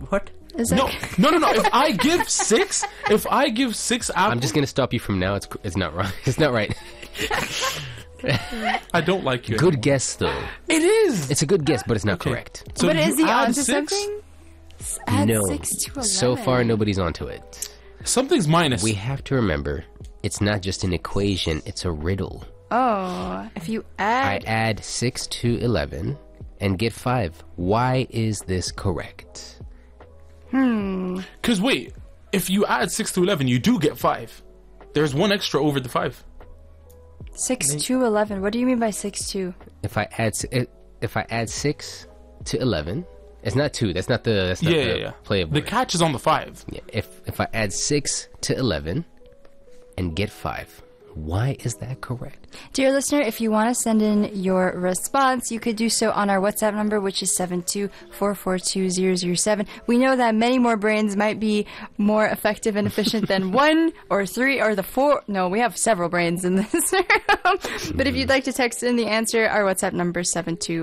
What? Is No, that no. If I give 6 apples... I'm just gonna stop you from now. It's not wrong. It's not right. I don't like you Good anymore. guess though. It is! It's a good guess, but it's not correct. So but you is he add onto 6, something? Add No. 6 to 11. So far, nobody's onto it. Something's minus. We have to remember, it's not just an equation, it's a riddle. Oh, if you I add... add 6 to 11 and get 5. Why is this correct? Because wait, if you add 6 to 11, you do get 5. There's 1 extra over the 5. 6 to 11. What do you mean by 6 to? If I add 6 to 11, it's not 2. That's not the Yeah. play of The words. catch is on the 5. Yeah, if I add 6 to 11 and get 5, why is that correct? Dear listener, if you want to send in your response, you could do so on our WhatsApp number, which is 724420007. We know that many more brains might be more effective and efficient than 1 or 3 or the 4. No, we have several brains in this room. But if you'd like to text in the answer, our WhatsApp number is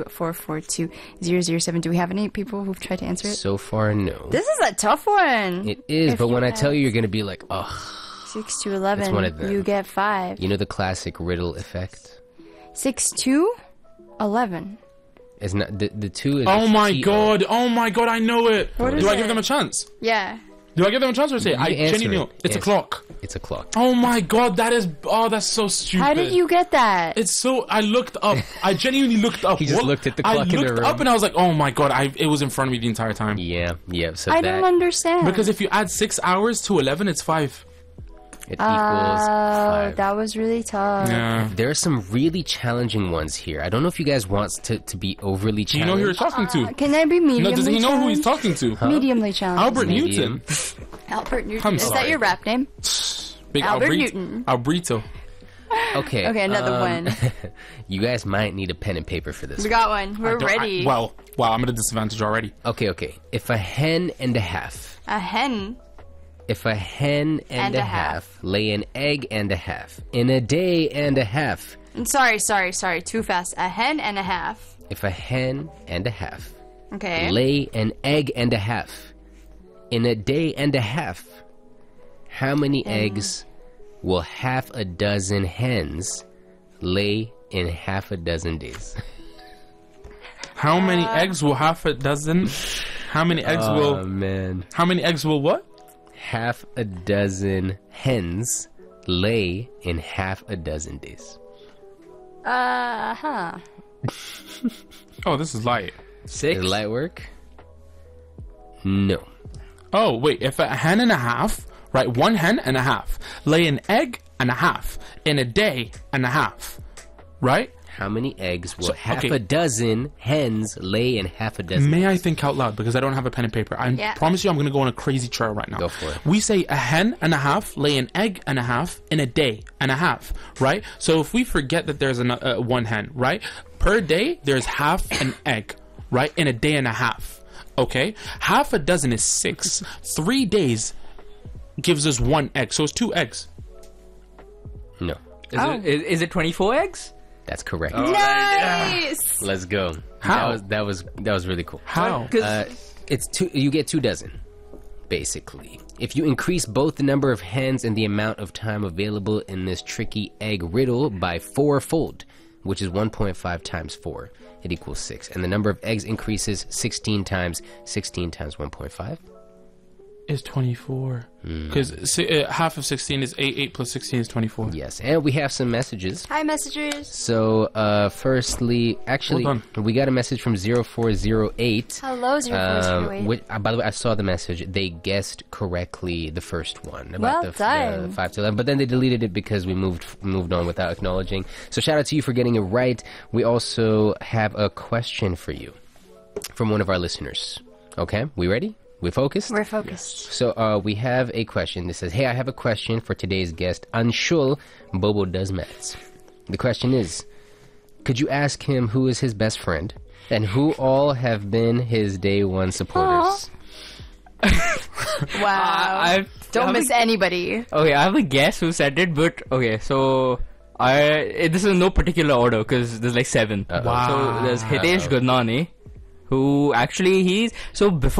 724420007. Do we have any people who've tried to answer it? So far, no. This is a tough one. It is, If but you when I tell add you, you're going to be like, ugh. 6 to 11, It's one of them. you get 5. You know the classic riddle effect? 6 to 11. It's not the 2 is Oh my T-O. god, I know it. What Do is I it? give them a chance? Yeah. Do I give them a chance or say, I You answer genuinely know? it. It's a Answer. clock. It's a clock. Oh my god, that's so stupid. How did you get that? It's so, I looked up. I genuinely looked up. He just looked at the clock in the I looked room. up and I was like, oh my god, it was in front of me the entire time. Yeah. So I that don't understand. Because if you add 6 hours to 11, it's 5. it equals 5. that was really tough. Yeah. There are some really challenging ones here. I don't know if you guys want to be overly Do you challenged. know who you're talking to? Can I be mediumly No, does he know who he's challenged? talking to? Mediumly challenged. Albert Medium. Newton. Albert Newton. I'm Is sorry. that your rap name? Big Albert Albrit- Newton. Albrito. Okay. Okay, another one. You guys might need a pen and paper for this. We got one. We're Don't- ready. Wow, I'm at a disadvantage already. Okay. If a hen and a half. A hen. If a hen and a half lay an egg and a half in a day and a half. Sorry. Too fast. A hen and a half. If a hen and a half Okay. lay an egg and a half in a day and a half, how many eggs will half a dozen hens lay in half a dozen days? How many eggs will half a dozen? How many eggs Oh will? man. How many eggs will what? Half a dozen hens lay in half a dozen days. Huh. Oh, this is light. 6. Does light work? No. Oh wait, if a hen and a half, right? 1 hen and a half lay an egg and a half in a day and a half, right? How many eggs will So, half okay. a dozen hens lay in half a dozen? May I think out loud because I don't have a pen and paper. I Yeah. promise you I'm going to go on a crazy trail right now. Go for it. We say a hen and a half lay an egg and a half in a day and a half, right? So if we forget that there's 1 hen, right? Per day, there's half an egg, right? In a day and a half, okay? Half a dozen is 6. 3 days gives us 1 egg, so it's 2 eggs. No. Is it 24 eggs? That's correct. Nice. Let's go. How? That was really cool. How? It's 2. You get 2 dozen, basically. If you increase both the number of hens and the amount of time available in this tricky egg riddle by 4-fold, which is 1.5 times 4, it equals 6. And the number of eggs increases 16 times. 16 times 1.5. Is 24. Because half of 16 is 8. 8 plus 16 is 24. Yes, and we have some messages. Hi, messages. So, firstly, actually, Hold we got a message from 0408. Hello, 0408. By the way, I saw the message. They guessed correctly the first one about Well the done. 5 to 11, but then they deleted it because we moved on without acknowledging. So shout out to you for getting it right. We also have a question for you from one of our listeners. Okay, we ready? We focused? We're focused. So we have a question that says, hey, I have a question for today's guest, Anshul Bobo Does Maths. The question is, could you ask him who is his best friend and who all have been his day one supporters? Wow. Don't miss anybody. Okay, I have a guess who said it, but okay, so this is in no particular order because there's like 7. Uh-oh. Wow. So there's Hitesh Gurnani, who actually before